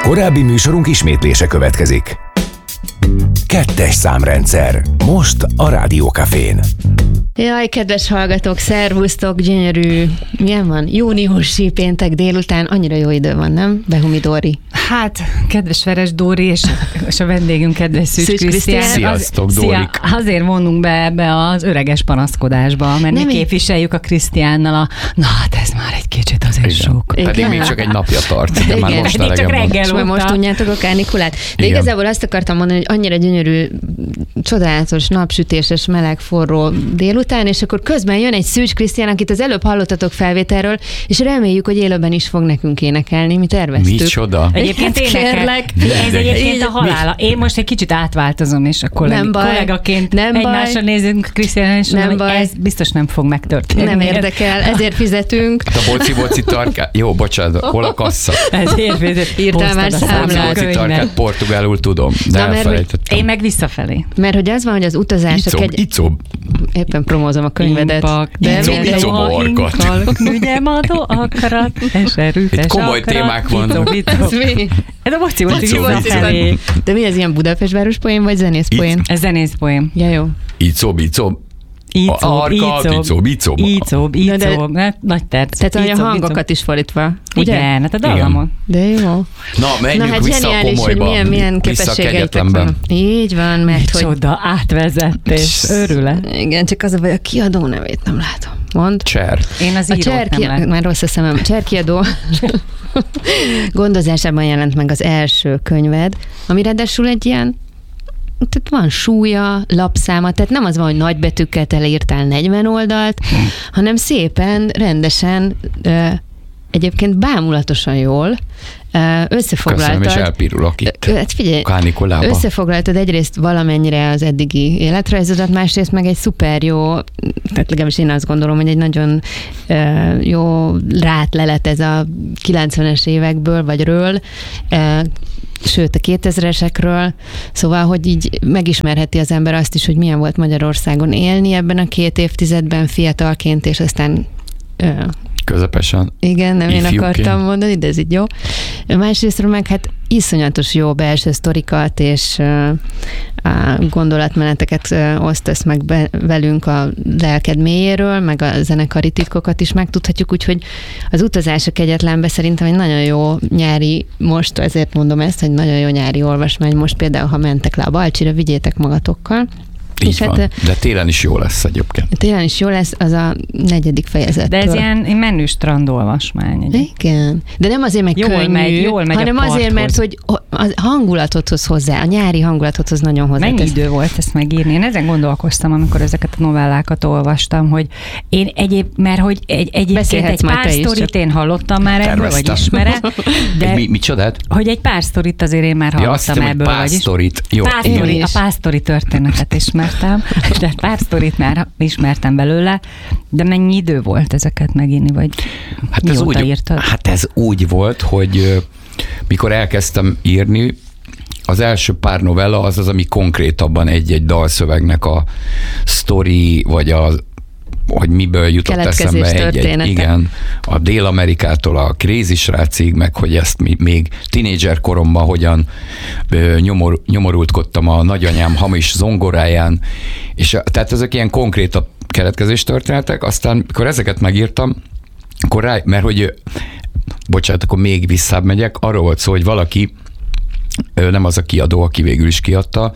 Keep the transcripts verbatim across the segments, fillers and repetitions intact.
Korábbi műsorunk ismétlése következik. Kettes számrendszer. Most a Rádió Cafén. Jaj, kedves hallgatók, szervusztok, gyönyörű, milyen van? Júniusi péntek délután, annyira jó idő van, nem? Behumi Dóri. Hát, kedves Veres Dóri, és, és a vendégünk kedves Szűcs Krisztián. Sziasztok, az, Dórik. Szia, azért vonunk be ebbe az öreges panaszkodásba, mert nem mi képviseljük a Krisztiánnal a, na hát ez már egy kicsit azért igen. sok. Igen. Pedig még csak egy napja tart, de igen. már most elegem van. És most tudjátok a kánikulát. De igen. igazából azt akartam mondani, hogy annyira gyönyörű, csodálatos, napsütéses, meleg, forró délután, és akkor közben jön egy Szűcs Krisztián, akit az előbb hallottatok felvételről, és reméljük, hogy élőben is fog nekünk énekelni, mi terveztük. Micsoda? Egyébként énekel. Ez egyébként a halála. Én most egy kicsit átváltozom, és a kolleg, kollégaként egymásra nézünk Krisztián, és nem mondom, ez biztos nem fog megtörténni. Nem érdekel, ezért fizetünk. Hát a boci-boci tarkát, jó, bocsánat, hol a kassa? Ezért fizet. Írtál már számlát. A boci tarkát portugálul tudom, de na, elfelejtettem. Én meg visszafelé. Mert hogy az van, hogy az utazások... Icob, icob. Éppen promózom a könyvedet. Icob, icob a orkat. Ügyemadó akarat, és erőtes akarat. Komoly témák vannak. Ez mi? Ez a boci-boci visszafelé. De mi ez, ilyen Budapest poén, vagy zenészpoén? Ez zenészpoén. Ja, jó. Icob, icob. Icob, icob, icob. Icob, icob, nagy terc. Tehát, hogy a hangokat is fordítva. Igen, hát a dallamon. De jó. Na, menjünk Na, hát vissza a komolyba. Milyen, milyen képességeitek van. Így van, mert hogy... Micsoda átvezettés, örület. Igen, csak az a baj, a kiadó nevét nem látom. Mond. Cser. Én az írót nem ki... látom. Már rossz a szemem. Cser kiadó gondozásában jelent meg az első könyved, ami ráadásul egy ilyen, tehát van súlya, lapszáma, tehát nem az van, hogy nagybetűkkel teleírtál negyven oldalt, hmm. hanem szépen, rendesen, egyébként bámulatosan jól összefoglaltad. Köszönöm, és elpirulok itt. Hát figyelj, kánikulában. Összefoglaltad egyrészt valamennyire az eddigi életrajzodat, másrészt meg egy szuper jó, tehát legalábbis én azt gondolom, hogy egy nagyon uh, jó rátlelet ez a kilencvenes évekből, vagy ről, uh, sőt a kétezresekről, szóval, hogy így megismerheti az ember azt is, hogy milyen volt Magyarországon élni ebben a két évtizedben fiatalként, és aztán uh, közepesen. Igen, nem én ifjúként. akartam mondani, de ez így jó. Másrésztről meg hát iszonyatos jó belső sztorikat és uh, gondolatmeneteket uh, osztasz meg be, velünk a lelked mélyéről, meg a zenekari titkokat is megtudhatjuk, úgyhogy az Utazások egyetlenbe szerintem egy nagyon jó nyári, most ezért mondom ezt, hogy nagyon jó nyári olvasmány, most például, ha mentek le a Balcsira, vigyétek magatokkal. Így és van. Hát, de télen is jó lesz egyébként. Télen is jó lesz, az a negyedik fejezettől. De ez ilyen menő strandolvasmány. Igen. De nem azért, mert jól könnyű, megy, jól megy hanem azért, mert hogy a hangulatot hoz hozzá, a nyári hangulatot hoz nagyon hozzá. Mennyi idő volt ezt megírni? Én ezen gondolkoztam, amikor ezeket a novellákat olvastam, hogy én egyéb, mert hogy egy, egyébként egy pár sztorit én hallottam már ebből, vagy ismerem. De mi, mi csodát? Hogy egy pár sztorit azért én már hallottam ja, ebből. Pár sztorit. Jó. Pár sztori, a pár sztori történetet ismertem. De pár sztorit már ismertem belőle, de mennyi idő volt ezeket megírni, vagy hát ez úgy, írtad? Hát ez úgy volt, hogy mikor elkezdtem írni, az első pár novella az az, ami konkrétabban egy-egy dalszövegnek a sztori, vagy a hogy miből jutott eszembe egy-egy, igen, a Dél-Amerikától a Crazy srácig, meg hogy ezt mi, még tinédzser koromban hogyan ö, nyomor, nyomorultkodtam a nagyanyám hamis zongoráján, és tehát ezek ilyen konkrétabb keletkezés történetek, aztán mikor ezeket megírtam, akkor rá, mert hogy, bocsánat, akkor még visszább megyek, arról volt szó, hogy valaki, ö, nem az a kiadó, aki végül is kiadta,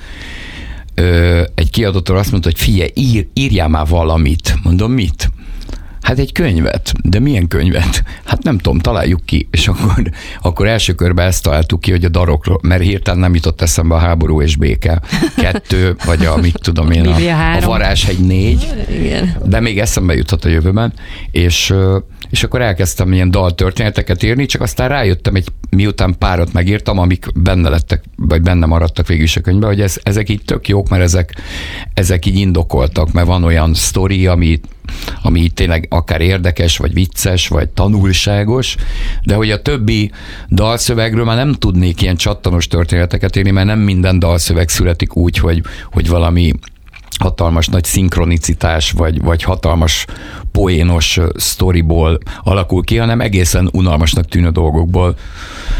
egy kiadótól azt mondta, hogy figyelj, ír, írjál már valamit. Mondom, mit? Hát egy könyvet. De milyen könyvet? Hát nem tudom, találjuk ki. És akkor, akkor első körben ezt találtuk ki, hogy a darokról, mert hirtelen nem jutott eszembe a Háború és béke kettő, vagy a, mit tudom én, a, a Varázshegy négy. De még eszembe jutott a jövőben. És, és akkor elkezdtem ilyen daltörténeteket írni, csak aztán rájöttem, egy, miután párat megírtam, amik benne lettek, vagy benne maradtak végül is a könyvben, hogy ez, ezek így tök jók, mert ezek, ezek így indokoltak, mert van olyan sztori, ami, ami tényleg akár érdekes, vagy vicces, vagy tanulságos, de hogy a többi dalszövegről már nem tudnék ilyen csattanos történeteket írni, mert nem minden dalszöveg születik úgy, hogy, hogy valami hatalmas nagy szinkronicitás, vagy, vagy hatalmas poénos sztoriból alakul ki, hanem egészen unalmasnak tűnő dolgokból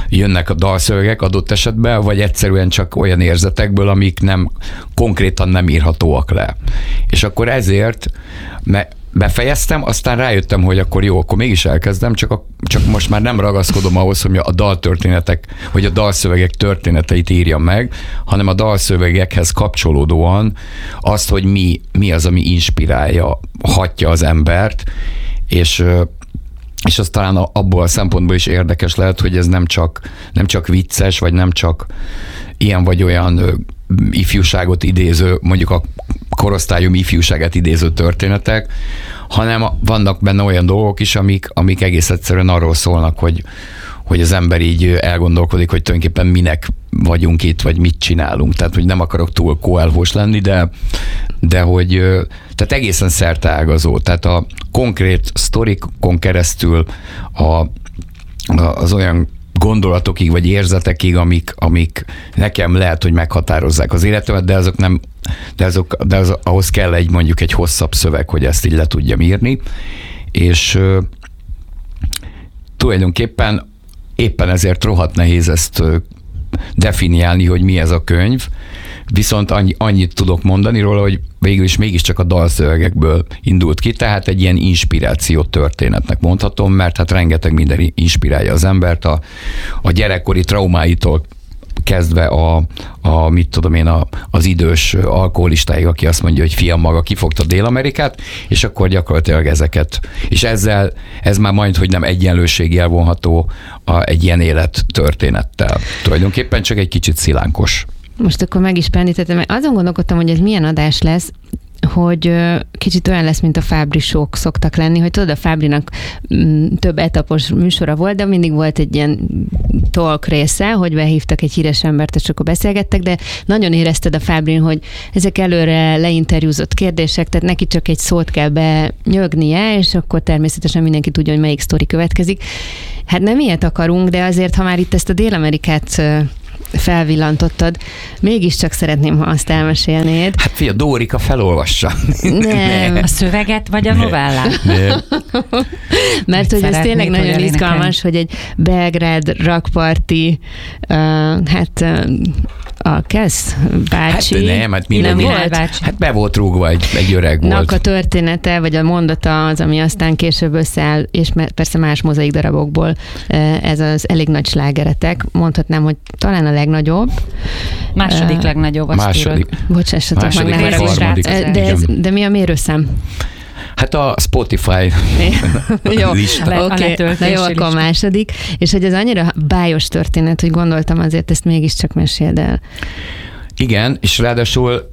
jönnek a dalszövegek adott esetben, vagy egyszerűen csak olyan érzetekből, amik nem konkrétan nem írhatóak le. És akkor ezért me- befejeztem, aztán rájöttem, hogy akkor jó, akkor mégis elkezdem, csak, a, csak most már nem ragaszkodom ahhoz, hogy a daltörténetek, vagy a dalszövegek történeteit írjam meg, hanem a dalszövegekhez kapcsolódóan azt, hogy mi, mi az, ami inspirálja, hatja az embert, és és az talán abból a szempontból is érdekes lehet, hogy ez nem csak, nem csak vicces, vagy nem csak ilyen vagy olyan ifjúságot idéző, mondjuk a korosztályom ifjúságát idéző történetek, hanem vannak benne olyan dolgok is, amik, amik egész egyszerűen arról szólnak, hogy, hogy az ember így elgondolkodik, hogy tulajdonképpen minek vagyunk itt, vagy mit csinálunk. Tehát, hogy nem akarok túl Coelho-s lenni, de, de hogy tehát egészen szerteágazó. Tehát a konkrét sztorikon keresztül a, az olyan gondolatokig, vagy érzetekig, amik, amik nekem lehet, hogy meghatározzák az életemet, de azok nem, de, azok, de az, ahhoz kell egy mondjuk egy hosszabb szöveg, hogy ezt így le tudjam írni, és uh, tulajdonképpen éppen ezért rohadt nehéz ezt uh, definiálni, hogy mi ez a könyv, viszont annyi, annyit tudok mondani róla, hogy végül is mégiscsak a dalszövegekből indult ki, tehát egy ilyen inspiráció történetnek mondhatom, mert hát rengeteg minden inspirálja az embert, a, a gyerekkori traumáitól kezdve a, a mit tudom én, a, az idős alkoholistáig, aki azt mondja, hogy fiam maga kifogta Dél-Amerikát, és akkor gyakorlatilag ezeket, és ezzel, ez már majd, hogy nem egyenlőséggel vonható a, egy ilyen élettörténettel. Tulajdonképpen csak egy kicsit szilánkos. Most akkor meg is pendítettem, mert azon gondolkodtam, hogy ez milyen adás lesz, hogy kicsit olyan lesz, mint a Fábri show-k szoktak lenni, hogy tudod, a Fábrinak több etapos műsora volt, de mindig volt egy ilyen talk része, hogy behívtak egy híres embert, és akkor beszélgettek, de nagyon érezted a Fábrin, hogy ezek előre leinterjúzott kérdések, tehát neki csak egy szót kell benyögnie, és akkor természetesen mindenki tudja, hogy melyik sztori következik. Hát nem ilyet akarunk, de azért, ha már itt ezt a Dél-Amerikát felvillantottad, mégiscsak szeretném, ha azt elmesélnéd. Hát fia, Dórika felolvassa. Nem. A szöveget vagy a novellát? Nem. Mert hogy ez tényleg nagyon hogy izgalmas, hogy egy belgrád rakparti, uh, hát uh, a Kesz bácsi. Hát nem, hát minden volt. Bácsi. Hát be volt rúgva, egy, egy öreg volt. Nak a története, vagy a mondata az, ami aztán később összeáll, és persze más mozaik darabokból ez az elég nagy slágeretek. Mondhatnám, hogy talán a legnagyobb. Második uh, legnagyobb, azt második. Bocsássatok meg, nem harmadik. De, ez, de mi a mérőszám? Hát a Spotify jó, lista. Oké, okay. Na jó, akkor a második. És hogy ez annyira bájos történet, hogy gondoltam azért ezt mégiscsak meséld el. Igen, és ráadásul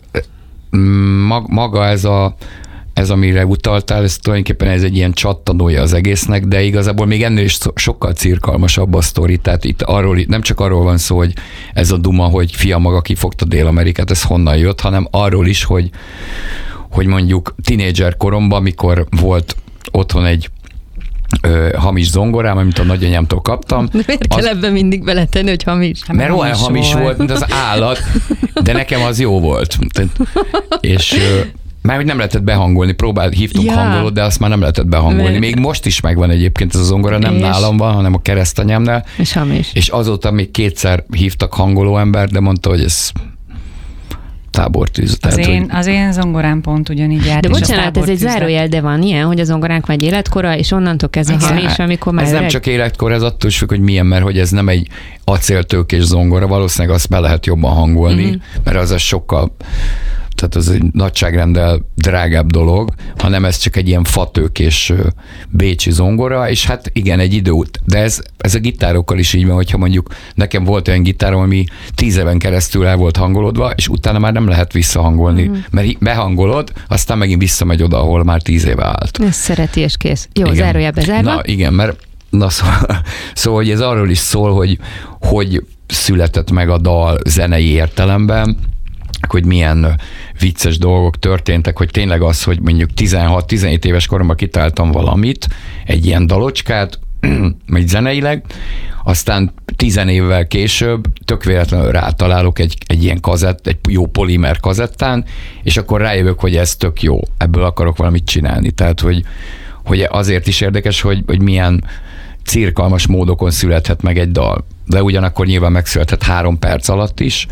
maga ez a ez, amire utaltál, ez tulajdonképpen ez egy ilyen csattanója az egésznek, de igazából még ennél is sokkal cirkalmasabb a sztori, tehát itt arról, nem csak arról van szó, hogy ez a duma, hogy fia maga kifogta Dél-Amerikát, ez honnan jött, hanem arról is, hogy, hogy mondjuk tinédzser koromban, mikor volt otthon egy ö, hamis zongorám, amit a nagyanyámtól kaptam. De miért kell az, ebben mindig beletenni, hogy hamis? Hát mert olyan hamis volt. volt, mint az állat, de nekem az jó volt. És ö, már hogy nem lehetett behangolni, próbált, hívtunk ja. hangolót, de azt már nem lehetett behangolni. Mert... Még most is megvan egyébként ez a zongora, nem és... nálam van, hanem a keresztanyámnál. És hamis. És azóta még kétszer hívtak hangoló embert, de mondta, hogy ez tábortűz. Az, tehát, én, hogy... az én zongorám pont ugyanígy járt. De bocsánat, ez egy zárójel, de van ilyen, hogy a zongoránk vagy életkora, és onnantól kezdve hamis, amikor már Ez öreg. Nem csak életkor, ez attól is függ, hogy milyen, mert hogy ez nem egy acéltőkés zongora, valószínűleg azt be lehet jobban hangolni, mm-hmm. mert az, az sokkal tehát az egy nagyságrendel drágább dolog, hanem ez csak egy ilyen fatőkés bécsi zongora, és hát igen, egy idő út. De ez, ez a gitárokkal is így van, hogyha mondjuk nekem volt olyan gitárom, ami tíz éven keresztül el volt hangolódva, és utána már nem lehet visszahangolni, mm. mert behangolod, aztán megint visszamegy oda, ahol már tíz éve állt. Ezt szereti, és kész. Jó, igen. Zárójel bezárva. Na igen, mert na szóval, szóval hogy ez arról is szól, hogy hogy született meg a dal zenei értelemben, hogy milyen vicces dolgok történtek, hogy tényleg az, hogy mondjuk tizenhat-tizenhét éves koromban kitáltam valamit, egy ilyen dalocskát, vagy zeneileg, aztán tizen évvel később tök véletlenül rátalálok egy, egy ilyen kazett, egy jó polimer kazettán, és akkor rájövök, hogy ez tök jó, ebből akarok valamit csinálni. Tehát, hogy, hogy azért is érdekes, hogy, hogy milyen cirkalmas módokon születhet meg egy dal. de ugyanakkor nyilván megszületett három perc alatt is.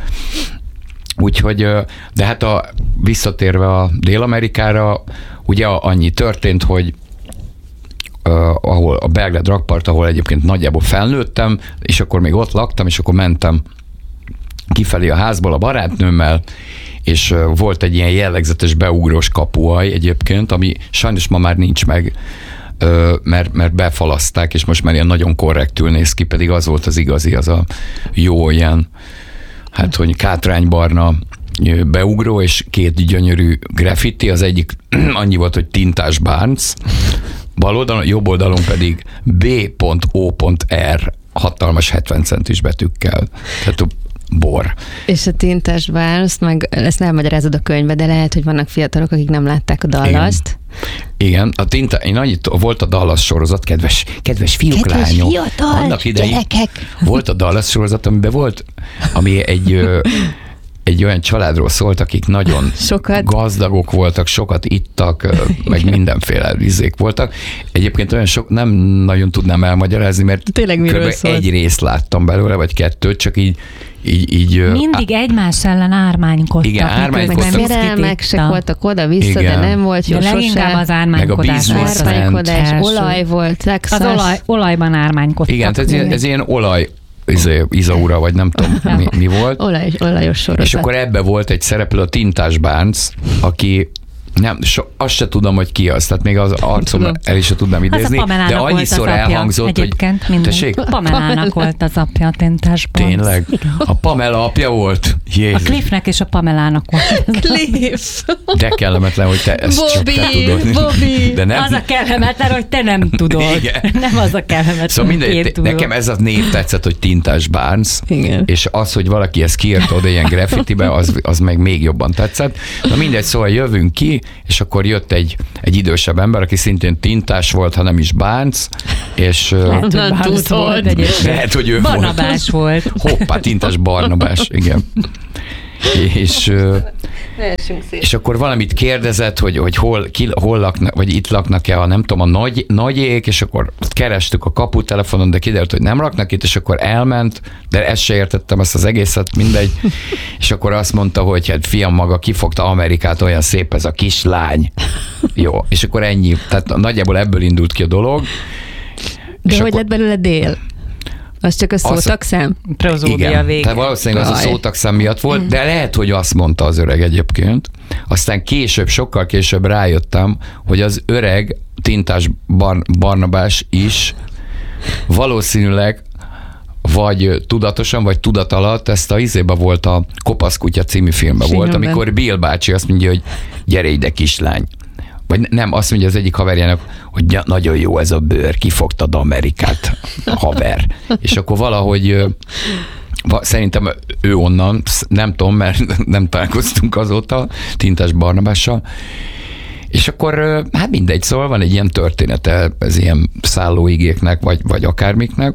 Úgyhogy, de hát a, visszatérve a Dél-Amerikára, ugye annyi történt, hogy Uh, ahol a Belgrád rakpart, ahol egyébként nagyjából felnőttem, és akkor még ott laktam, és akkor mentem kifelé a házból a barátnőmmel, és uh, volt egy ilyen jellegzetes beugrós kapuaj egyébként, ami sajnos ma már nincs meg, uh, mert, mert befalaszták, és most már ilyen nagyon korrektül néz ki, pedig az volt az igazi, az a jó ilyen, hát hogy kátránybarna beugró, és két gyönyörű graffiti, az egyik annyi volt, hogy Tintás Barnes, bal oldalon, jobb oldalon pedig B O R hatalmas hetven centis betűkkel. Tehát a bor. És a Tintás Barnes, meg ezt nem magyarázod a könyvbe, de lehet, hogy vannak fiatalok, akik nem látták a Dallast. Igen, Igen. A tinta, én annyit, volt a Dallas sorozat, kedves, kedves fiúk, kedves lányok. Fiatal, annak idején gyerekek. Volt a Dallas sorozat, amiben volt, ami egy egy olyan családról szólt, akik nagyon sokat. gazdagok voltak, sokat ittak, meg mindenféle vizék voltak. Egyébként olyan sok, nem nagyon tudnám elmagyarázni, mert kb. egy részt láttam belőle, vagy kettőt, csak így Így, így, Mindig á... egymás ellen ármánkodtak. Igen, ármánykodtak. Meg szerelmek se voltak oda-vissza, de nem volt jó de sose. Leginkább az ármánykodás. Ármánykodás, olaj volt, Texas. Az olaj, olajban ármánykodtak. Igen, tehát ez, ez ilyen olaj, Izaura, vagy nem tudom, mi, mi volt. Olaj, olajos sorozat. És akkor ebbe volt egy szereplő, a Tintás Barnes, aki nem, so, azt se tudom, hogy ki az, tehát még az arcom el is se tudnám idézni, de annyiszor elhangzott, hogy... Tessék? Pamelának volt az apja, a Tintás Barnes. Tényleg? Igen. A Pamela apja volt? Jézus. A Cliffnek és a Pamelának volt. Cliff! De kellemetlen, hogy te ezt Bobby, csak te tudod. Bobby. De nem... Az a kellemetlen, hogy te nem tudod. Igen. Nem az a kellemetlen, szóval mindegy, nekem ez a név tetszett, hogy Tintás Barnes, igen. És az, hogy valaki ezt kiírta oda ilyen graffitibe, az, az meg még jobban tetszett. Na mindegy, szóval jövünk ki, és akkor jött egy, egy idősebb ember, aki szintén Tintás volt, ha nem is Barnes, és... Lehet, hogy Barnes volt egyébként. Lehet, hogy ő Barnabás volt. volt. Hoppá, Tintás Barnabás, igen. És, és akkor valamit kérdezett, hogy, hogy hol, ki, hol laknak, vagy itt laknak-e a nem tudom, a nagy, nagyék, és akkor kerestük a kaputelefonon, de kiderült, hogy nem laknak itt, és akkor elment, de ezt se értettem, ezt az egészet, mindegy. És akkor azt mondta, hogy hát fiam maga kifogta Amerikát, olyan szép ez a kislány. Jó, és akkor ennyi. Tehát nagyjából ebből indult ki a dolog. De hogy lett belőle Dél? Az csak a szótakszám? Igen, vége. Tehát valószínűleg az a szótakszám miatt volt, de lehet, hogy azt mondta az öreg egyébként. Aztán később, sokkal később rájöttem, hogy az öreg Tintás Bar- Barnabás is valószínűleg vagy tudatosan, vagy tudat alatt, ezt a izébe volt a Kopaszkutya című filmben volt, amikor Bill bácsi azt mondja, hogy gyere ide kislány. Vagy nem, azt mondja az egyik haverjának, hogy nagyon jó ez a bőr, kifogtad Amerikát, haver. És akkor valahogy szerintem ő onnan, nem tudom, mert nem találkoztunk azóta Tintás Barnabással, és akkor hát mindegy, szóval van egy ilyen története, ez ilyen szállóigéknek, vagy, vagy akármiknek,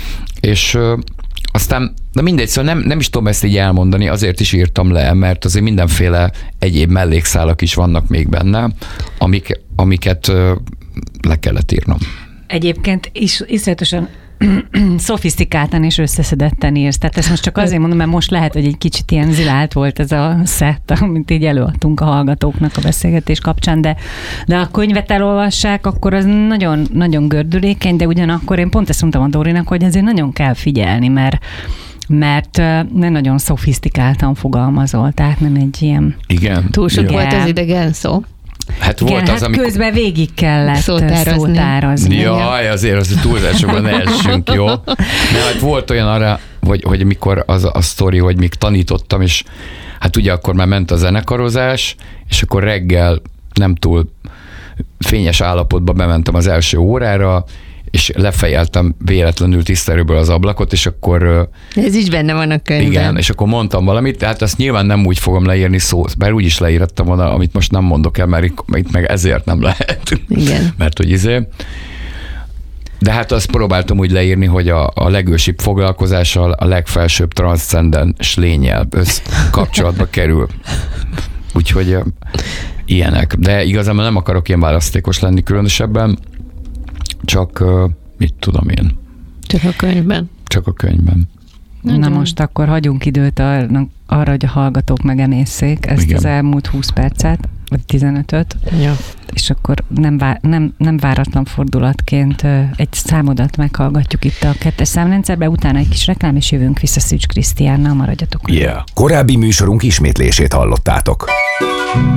és aztán, de mindegy, szóval nem, nem is tudom ezt így elmondani, azért is írtam le, mert azért mindenféle egyéb mellékszálak is vannak még benne, amik, amiket le kellett írnom. Egyébként is iszonyatosan szofisztikáltan és összeszedetten írsz. Tehát ezt most csak azért mondom, mert most lehet, hogy egy kicsit ilyen zilált volt ez a szett, amit így előadtunk a hallgatóknak a beszélgetés kapcsán, de, de a könyvet elolvassák, akkor az nagyon, nagyon gördülékeny, de ugyanakkor én pont ezt mondtam a Dórinak, hogy azért nagyon kell figyelni, mert mert nem nagyon szofisztikáltan fogalmazol, tehát nem egy ilyen... Igen. Túl sok volt az idegen szó. Hát igen, volt az, hát amikor... közben végig kellett szótározni. szótározni. Jaj, azért az túlzásokban ne essünk, jó? Nem, hát volt olyan arra, hogy, hogy mikor az a sztori, hogy még tanítottam, és hát ugye akkor már ment a zenekarozás, és akkor reggel nem túl fényes állapotban bementem az első órára, és lefejeltem véletlenül tisztelőből az ablakot, és akkor... Ez is benne van a könyvben. Igen, és akkor mondtam valamit, tehát azt nyilván nem úgy fogom leírni szót, bár úgy is leírattam volna, amit most nem mondok el, mert itt meg ezért nem lehet. Igen. Mert hogy izé... De hát azt próbáltam úgy leírni, hogy a, a legősibb foglalkozással a legfelsőbb transzcendens lénnyel kapcsolatba kerül. Úgyhogy ilyenek. De igazából nem akarok ilyen választékos lenni különösebben, csak mit tudom én. Csak a könyvben. csak a könyvben. Nagyon. Na most akkor hagyunk időt arra, arra, hogy a hallgatók megemészszék ezt Igen. az elmúlt húsz percet, vagy tizenötöt, ja. és akkor nem, vá- nem, nem váratlan fordulatként egy számodat meghallgatjuk itt a kettes számrendszerben, utána egy kis reklám, és jövünk vissza Szűcs Krisztiánnal, maradjatok. Yeah. Korábbi műsorunk ismétlését hallottátok.